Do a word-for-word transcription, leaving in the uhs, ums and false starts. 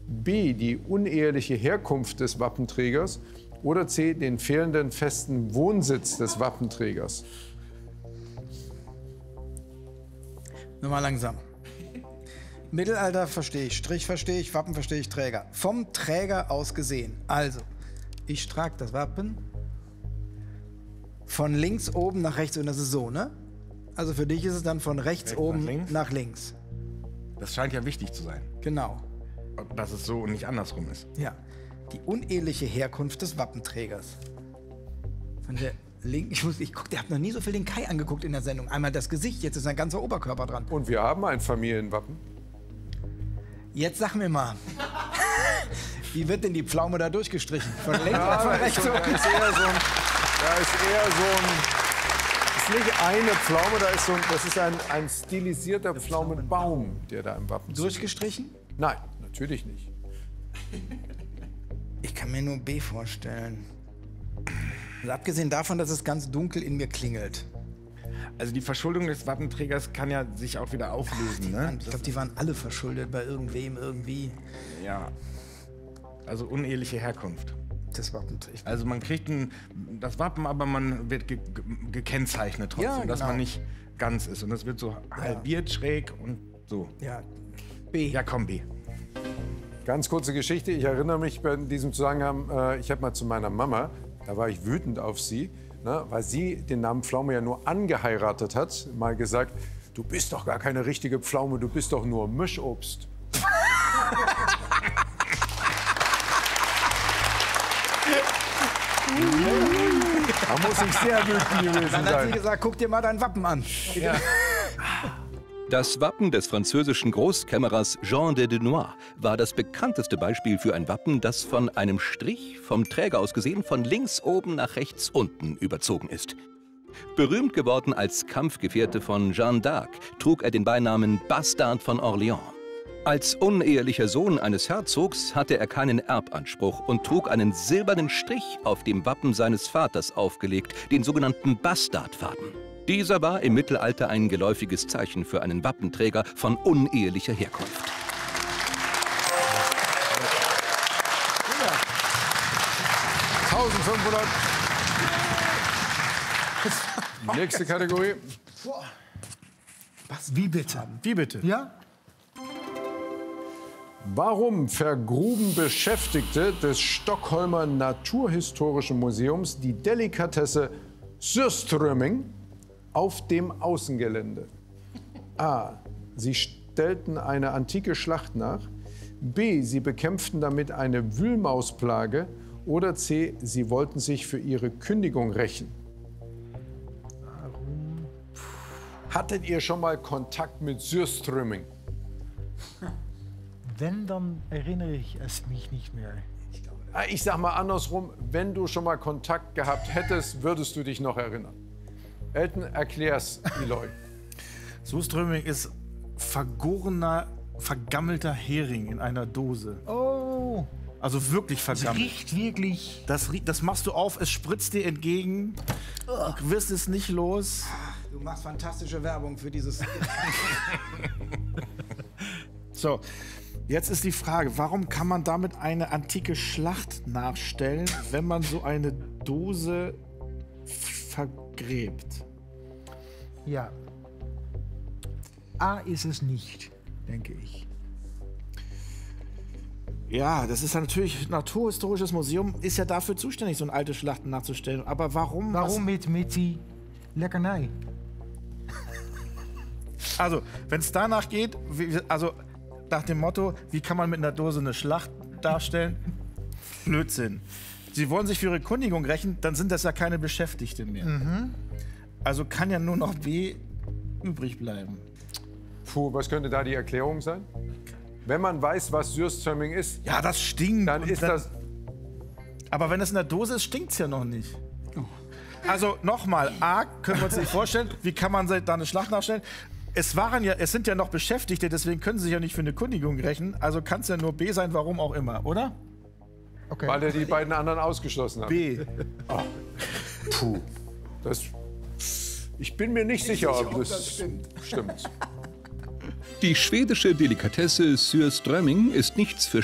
B, die uneheliche Herkunft des Wappenträgers oder C, den fehlenden festen Wohnsitz des Wappenträgers? Nochmal langsam. Mittelalter verstehe ich, Strich verstehe ich, Wappen verstehe ich, Träger. Vom Träger aus gesehen. Also, ich trage das Wappen von links oben nach rechts und das ist so, ne? Also für dich ist es dann von rechts Rechts oben nach links? nach links. Das scheint ja wichtig zu sein, Genau. dass es so und nicht andersrum ist. Ja. Die uneheliche Herkunft des Wappenträgers. Von der linken, ich, muss, ich guck, der hat noch nie so viel den Kai angeguckt in der Sendung. Einmal das Gesicht, jetzt ist sein ganzer Oberkörper dran. Und wir haben ein Familienwappen. Jetzt sag mir mal, wie wird denn die Pflaume da durchgestrichen? Von links Ja, oder von da ist, rechts? so, da ist eher so ein, da ist eher so ein, ist nicht eine Pflaume, da ist so ein, das ist ein, ein stilisierter Pflaumenbaum, der da im Wappen ist. Durchgestrichen? Nein, natürlich nicht. Ich kann mir nur B vorstellen. Also abgesehen davon, dass es ganz dunkel in mir klingelt. Also die Verschuldung des Wappenträgers kann ja sich auch wieder auflösen, ne? Ich glaube, die waren alle verschuldet bei irgendwem, irgendwie. Ja. Also uneheliche Herkunft. Das Wappenträger. Also man kriegt ein, das Wappen, aber man wird ge ge gekennzeichnet trotzdem, Ja, dass genau. man nicht ganz ist. Und es wird so halbiert, schräg und so. Ja, B. Ja, komm, B. Ganz kurze Geschichte. Ich erinnere mich bei diesem Zusammenhang, äh, ich habe mal zu meiner Mama, da war ich wütend auf sie, ne, weil sie den Namen Pflaume ja nur angeheiratet hat, mal gesagt, du bist doch gar keine richtige Pflaume, du bist doch nur Mischobst. Da muss ich sehr wütend gewesen Dann hat sie sein. gesagt, guck dir mal dein Wappen an. Ja. Das Wappen des französischen Großkämmerers Jean de Dunois war das bekannteste Beispiel für ein Wappen, das von einem Strich, vom Träger aus gesehen, von links oben nach rechts unten überzogen ist. Berühmt geworden als Kampfgefährte von Jeanne d'Arc, trug er den Beinamen Bastard von Orléans. Als unehelicher Sohn eines Herzogs hatte er keinen Erbanspruch und trug einen silbernen Strich auf dem Wappen seines Vaters aufgelegt, den sogenannten Bastardfaden. Dieser war im Mittelalter ein geläufiges Zeichen für einen Wappenträger von unehelicher Herkunft. eintausendfünfhundert. Nächste Kategorie. Was? Wie bitte? Wie bitte? Ja? Warum vergruben Beschäftigte des Stockholmer Naturhistorischen Museums die Delikatesse Surströmming auf dem Außengelände? A. Sie stellten eine antike Schlacht nach. B. Sie bekämpften damit eine Wühlmausplage. Oder C. Sie wollten sich für ihre Kündigung rächen. Hattet ihr schon mal Kontakt mit Surströmming? Wenn, dann erinnere ich es mich nicht mehr. Ah, Ich sag mal andersrum, wenn du schon mal Kontakt gehabt hättest, würdest du dich noch erinnern. Elton, erklär's Eloy. Surströmming ist vergorener, vergammelter Hering in einer Dose. Oh, Also wirklich es vergammelt. riecht wirklich. Das, rie- das machst du auf, es spritzt dir entgegen. Du wirst es nicht los. Du machst fantastische Werbung für dieses. So, jetzt ist die Frage, warum kann man damit eine antike Schlacht nachstellen, wenn man so eine Dose vergräbt? Ja. A ist es nicht, denke ich. Ja, das ist ja natürlich, Naturhistorisches Museum ist ja dafür zuständig, so eine alte Schlachten nachzustellen. Aber warum? Warum mit, mit die Leckernei? Was, also, wenn es danach geht, wie, also nach dem Motto, wie kann man mit einer Dose eine Schlacht darstellen? Blödsinn. Sie wollen sich für ihre Kündigung rächen, dann sind das ja keine Beschäftigte mehr. Also kann ja nur noch B übrig bleiben. Puh, was könnte da die Erklärung sein? Wenn man weiß, was Surströmming ist, Ja, das stinkt. dann Und ist das... Aber wenn es in der Dose ist, stinkt es ja noch nicht. Also nochmal, A, können wir uns nicht vorstellen, wie kann man da eine Schlacht nachstellen? Es, waren ja, es sind ja noch Beschäftigte, deswegen können sie sich ja nicht für eine Kündigung rächen. Also kann es ja nur B sein, warum auch immer, oder? Okay. Weil er die beiden anderen ausgeschlossen hat. B. Puh. Das, ich bin mir nicht sicher, ob das stimmt. stimmt. Die schwedische Delikatesse Surströmming ist nichts für